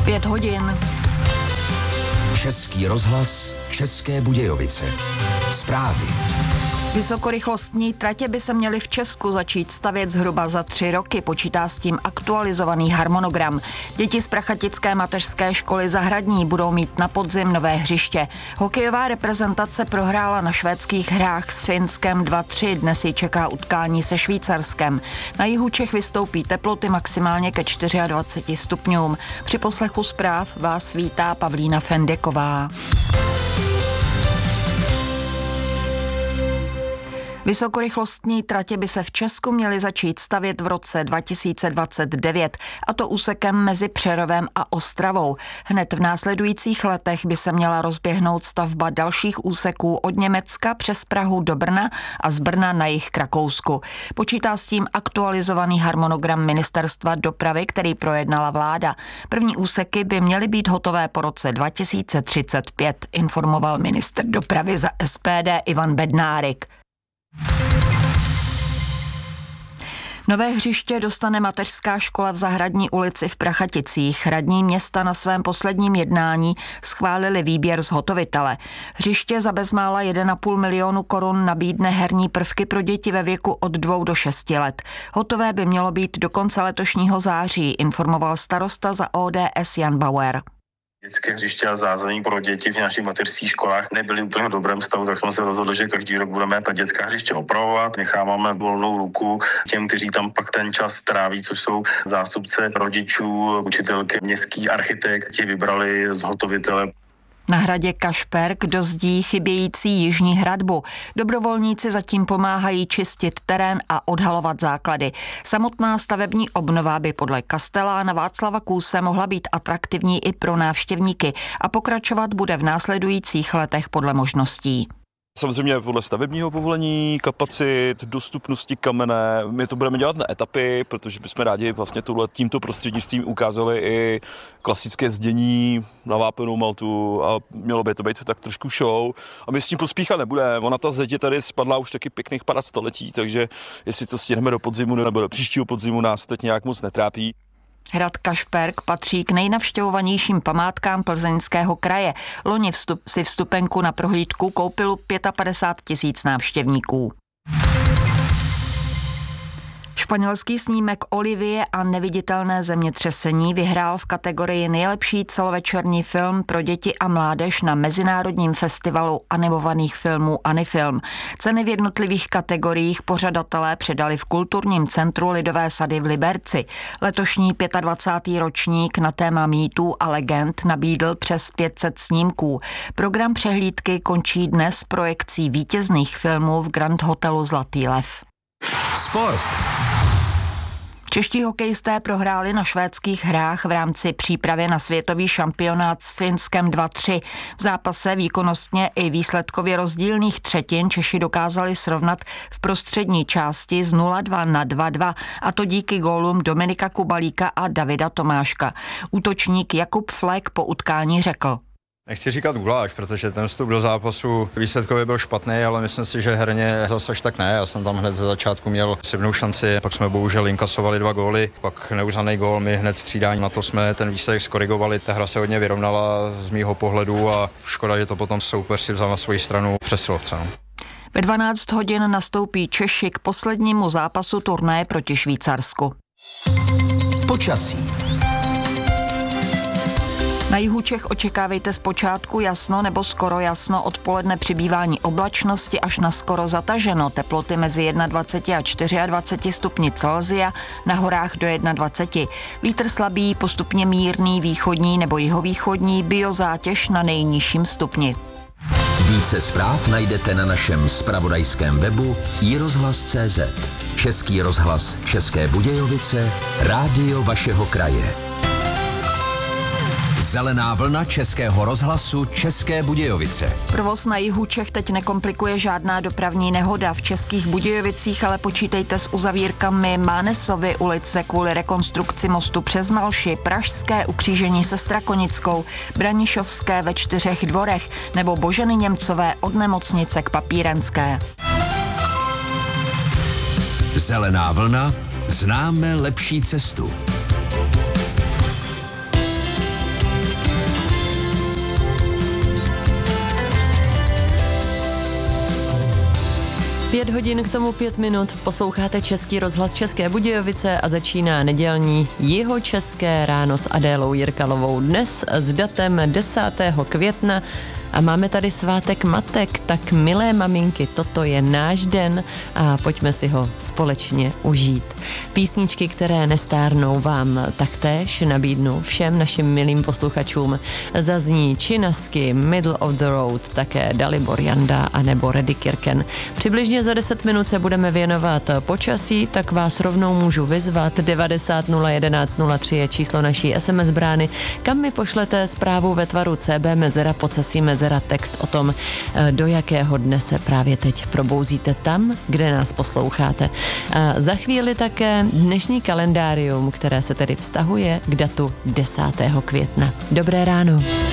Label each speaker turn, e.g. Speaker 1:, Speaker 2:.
Speaker 1: 5 hodin.
Speaker 2: Český rozhlas, České Budějovice. Zprávy.
Speaker 1: Vysokorychlostní tratě by se měly v Česku začít stavět zhruba za 3 roky, počítá s tím aktualizovaný harmonogram. Děti z prachatické mateřské školy Zahradní budou mít na podzim nové hřiště. Hokejová reprezentace prohrála na švédských hrách s Finskem 2-3, dnes ji čeká utkání se Švýcarskem. Na jihu Čech vystoupí teploty maximálně ke 24 stupňům. Při poslechu zpráv vás vítá Pavlína Fendeková. Vysokorychlostní tratě by se v Česku měly začít stavět v roce 2029, a to úsekem mezi Přerovem a Ostravou. Hned v následujících letech by se měla rozběhnout stavba dalších úseků od Německa přes Prahu do Brna a z Brna na jih k Rakousku. Počítá s tím aktualizovaný harmonogram Ministerstva dopravy, který projednala vláda. První úseky by měly být hotové po roce 2035, informoval ministr dopravy za SPD Ivan Bednárik. Nové hřiště dostane mateřská škola v Zahradní ulici v Prachaticích. Radní města na svém posledním jednání schválili výběr zhotovitele. Hřiště za bezmála 1,5 milionu korun nabídne herní prvky pro děti ve věku od 2 do 6 let. Hotové by mělo být do konce letošního září, informoval starosta za ODS Jan Bauer.
Speaker 3: Dětské hřiště a zázemí pro děti v našich mateřských školách nebyly úplně v dobrém stavu, tak jsme se rozhodli, že každý rok budeme ta dětská hřiště opravovat. Necháváme volnou ruku těm, kteří tam pak ten čas tráví, což jsou zástupce rodičů, učitelky, městský architekt, ti vybrali zhotovitele.
Speaker 1: Na hradě Kašperk dozdí chybějící jižní hradbu. Dobrovolníci zatím pomáhají čistit terén a odhalovat základy. Samotná stavební obnova by podle Kastelána Václava Kůse mohla být atraktivní i pro návštěvníky a pokračovat bude v následujících letech podle možností.
Speaker 4: Samozřejmě podle stavebního povolení, kapacit, dostupnosti kamene. My to budeme dělat na etapy, protože bychom rádi vlastně tímto prostřednictvím ukázali i klasické zdění na vápenou maltu a mělo by to být tak trošku show. A my s tím pospíchat nebudeme. Ona ta zeď tady spadla už taky pěkných 50 století, takže jestli to stihneme do podzimu nebo do příštího podzimu, nás teď nějak moc netrápí.
Speaker 1: Hrad Kašperk patří k nejnavštěvovanějším památkám Plzeňského kraje. Loni si vstupenku na prohlídku koupilo 55 000 návštěvníků. Španělský snímek Olivie a neviditelné zemětřesení vyhrál v kategorii nejlepší celovečerní film pro děti a mládež na Mezinárodním festivalu animovaných filmů Anifilm. Ceny v jednotlivých kategoriích pořadatelé předali v Kulturním centru Lidové sady v Liberci. Letošní 25. ročník na téma mýtů a legend nabídl přes 500 snímků. Program přehlídky končí dnes projekcí vítězných filmů v Grand Hotelu Zlatý lev.
Speaker 2: Sport.
Speaker 1: Čeští hokejisté prohráli na švédských hrách v rámci přípravy na světový šampionát s Finskem 2-3. V zápase výkonnostně i výsledkově rozdílných třetin Češi dokázali srovnat v prostřední části z 0-2 na 2-2, a to díky gólům Dominika Kubalíka a Davida Tomáška. Útočník Jakub Flek po utkání řekl:
Speaker 5: Nechci říkat guláš, protože ten vstup do zápasu výsledkově byl špatný, ale myslím si, že herně zase až tak ne. Já jsem tam hned ze začátku měl slibnou šanci, pak jsme bohužel inkasovali 2 góly, pak neuznaný gól, my hned střídání, na to jsme ten výsledek skorigovali. Ta hra se hodně vyrovnala z mýho pohledu a škoda, že to potom soupeř si vzal na svoji stranu přesilovce.
Speaker 1: Ve 12 hodin nastoupí Češi k poslednímu zápasu turnaje proti Švýcarsku.
Speaker 2: Počasí.
Speaker 1: Na jihu Čech očekávejte zpočátku jasno nebo skoro jasno, odpoledne přibývání oblačnosti až na skoro zataženo, teploty mezi 21 a 24 stupni Celsia, na horách do 21. Vítr slabý, postupně mírný, východní nebo jihovýchodní, biozátěž na nejnižším stupni.
Speaker 2: Více zpráv najdete na našem zpravodajském webu iRozhlas.cz. Český rozhlas České Budějovice, rádio vašeho kraje. Zelená vlna Českého rozhlasu České Budějovice.
Speaker 1: Provoz na jihu Čech teď nekomplikuje žádná dopravní nehoda. V Českých Budějovicích ale počítejte s uzavírkami Mánesovy ulice kvůli rekonstrukci mostu přes Malši, Pražské ukřížení se Strakonickou, Branišovské ve 4 Dvorech nebo Boženy Němcové od nemocnice k Papírenské.
Speaker 2: Zelená vlna, známe lepší cestu.
Speaker 6: 5 hodin k tomu 5 minut. Posloucháte Český rozhlas České Budějovice a začíná nedělní Jihočeské ráno s Adélou Jirkalovou. Dnes s datem 10. května a máme tady svátek matek, tak milé maminky, toto je náš den a pojďme si ho společně užít. Písničky, které nestárnou, vám taktéž nabídnu všem našim milým posluchačům. Zazní Činasky, Middle of the Road, také Dalibor Janda a nebo Reddy Kirken. Přibližně za 10 minut se budeme věnovat počasí, tak vás rovnou můžu vyzvat. 90 011 03 je číslo naší SMS brány, kam mi pošlete zprávu ve tvaru CB mezera pocasí mezera text o tom, do jakého dne se právě teď probouzíte tam, kde nás posloucháte. A za chvíli také dnešní kalendárium, které se tedy vztahuje k datu 10. května. Dobré ráno.